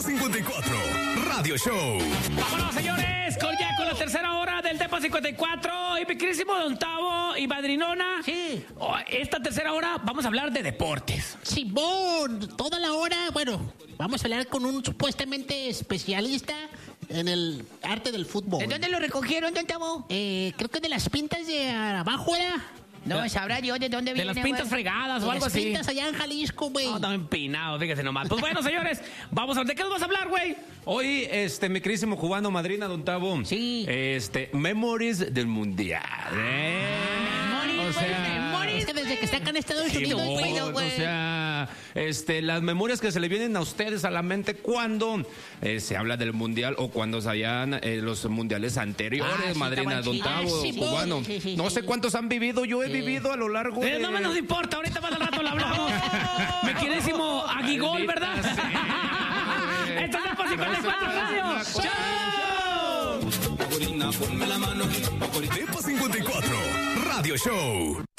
54 Radio Show. Vámonos, señores, con la tercera hora del Depa 54. Y mi querísimo Don Tavo y Madrinona. Sí. Esta tercera hora vamos a hablar de deportes. Simón, toda la hora, bueno, vamos a hablar con un supuestamente especialista en el arte del fútbol. ¿De dónde lo recogieron, Don Tavo? Creo que de las pintas de abajo era. No, sabrá Dios de dónde De viene, las pintas güey. fregadas o De algo las así. pintas allá en Jalisco, güey. No, están empinados, fíjese nomás. Pues bueno, señores, vamos a ver, ¿de qué nos vas a hablar, güey? Hoy, mi queridísimo cubano madrina, Don Tavo. Sí. Memories del Mundial. Memories, O sea, güey, memories, Es que desde que está acá en Estados Unidos, no, güey. güey. O sea, las memorias que se le vienen a ustedes a la mente cuando se habla del mundial o cuando se hallan los mundiales anteriores, sí, madrina, estaban Don chidos. Tavo, Sí, cubano. sí, No sí. sé cuántos han vivido, yo he vivido a lo largo de... No me nos importa, ahorita más al rato lo hablamos. Mi queridísimo Aguigol, ¿verdad? Esto es Depa 54 Radio. ¡Chao! Depa 54 Radio Show.